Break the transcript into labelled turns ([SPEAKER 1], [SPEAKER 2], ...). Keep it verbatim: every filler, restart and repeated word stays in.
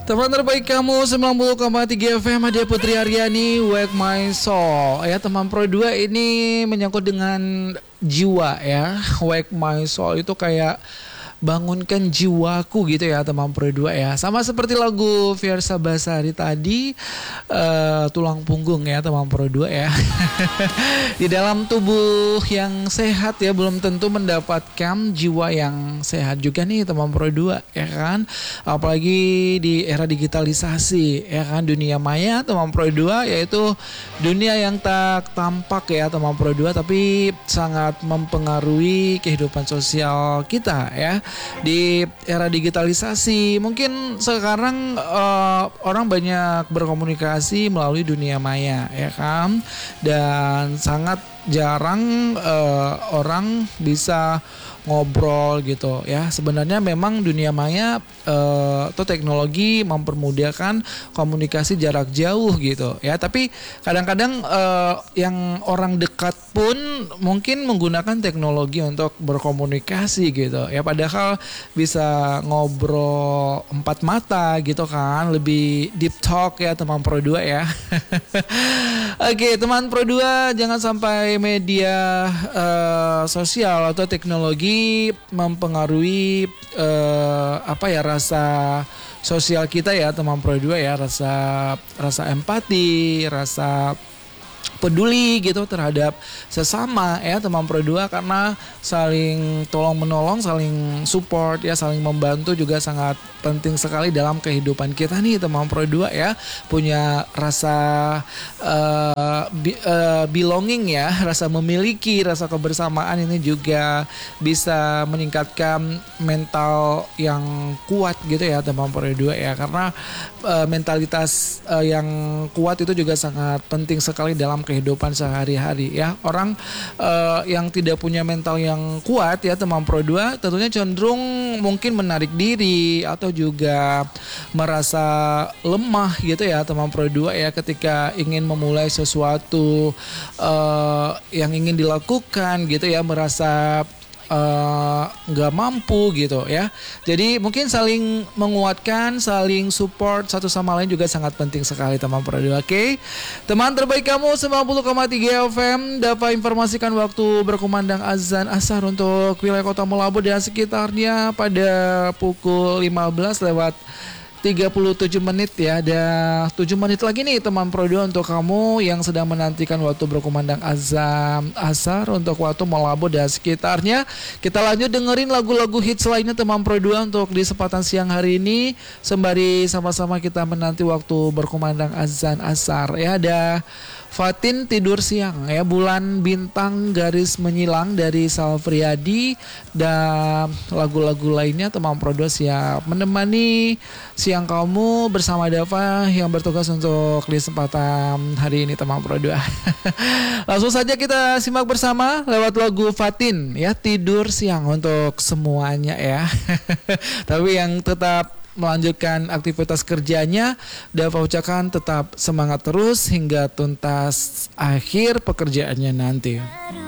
[SPEAKER 1] Teman terbaik kamu sembilan puluh koma tiga F M, Adia Putri Aryani, Wake My Soul. Ya teman Pro dua, ini menyangkut dengan jiwa ya. Wake My Soul itu kayak bangunkan jiwaku gitu ya teman Pro dua ya. Sama seperti lagu Fiersa Basari tadi, uh, tulang punggung ya teman Pro dua ya. Di dalam tubuh yang sehat ya belum tentu mendapatkan jiwa yang sehat juga nih teman Pro dua ya kan. Apalagi di era digitalisasi ya kan, dunia maya teman Pro dua, yaitu dunia yang tak tampak ya teman Pro dua, tapi sangat mempengaruhi kehidupan sosial kita ya. Di era digitalisasi mungkin sekarang uh, orang banyak berkomunikasi melalui dunia maya ya kan, dan sangat jarang uh, orang bisa ngobrol gitu ya. Sebenarnya memang dunia maya uh, atau teknologi mempermudahkan komunikasi jarak jauh gitu ya, tapi kadang-kadang uh, yang orang dekat pun mungkin menggunakan teknologi untuk berkomunikasi gitu ya, padahal bisa ngobrol empat mata gitu kan, lebih deep talk ya teman Pro dua ya. Oke teman Pro dua, jangan sampai media uh, sosial atau teknologi mempengaruhi uh, apa ya rasa sosial kita ya teman Pro dua ya, rasa rasa empati, rasa peduli gitu terhadap sesama ya teman Pro dua, karena saling tolong menolong, saling support ya, saling membantu juga sangat penting sekali dalam kehidupan kita nih teman Pro dua ya. Punya rasa uh, bi, uh, belonging ya, rasa memiliki, rasa kebersamaan ini juga bisa meningkatkan mental yang kuat gitu ya teman Pro dua ya, karena uh, mentalitas uh, yang kuat itu juga sangat penting sekali dalam kehidupan sehari-hari ya. Orang uh, yang tidak punya mental yang kuat ya teman Pro dua tentunya cenderung mungkin menarik diri atau juga merasa lemah gitu ya teman Pro dua ya, ketika ingin memulai sesuatu uh, yang ingin dilakukan gitu ya, merasa nggak uh, mampu gitu ya. Jadi mungkin saling menguatkan, saling support satu sama lain juga sangat penting sekali teman Pro dua. Oke okay? Teman terbaik kamu sembilan puluh koma tiga F M dapat informasikan waktu berkumandang azan asar untuk wilayah Kota Malabo dan sekitarnya pada pukul lima belas lewat tiga puluh tujuh menit ya. Ada tujuh menit lagi nih teman Pro dua untuk kamu yang sedang menantikan waktu berkumandang azan asar untuk waktu Malabo dan sekitarnya. Kita lanjut dengerin lagu-lagu hits lainnya teman Pro dua untuk di kesempatan siang hari ini, sembari sama-sama kita menanti waktu berkumandang azan asar ya. Ada Fatin Tidur Siang ya, Bulan Bintang Garis Menyilang dari Salfriadi, dan lagu-lagu lainnya teman Pro dua siap menemani siang kamu bersama Dava yang bertugas untuk di kesempatan hari ini teman Pro dua. Langsung saja kita simak bersama lewat lagu Fatin ya, Tidur Siang untuk semuanya ya. Tapi yang tetap melanjutkan aktivitas kerjanya, Dava ucapkan tetap semangat terus hingga tuntas akhir pekerjaannya nanti.